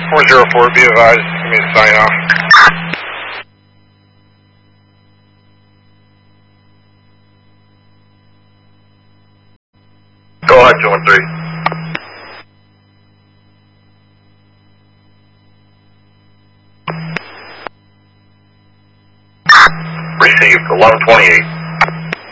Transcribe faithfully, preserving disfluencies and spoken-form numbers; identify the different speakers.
Speaker 1: four zero four, be advised. Give me a sign off.
Speaker 2: Go ahead, two one three. Received, eleven twenty-eight.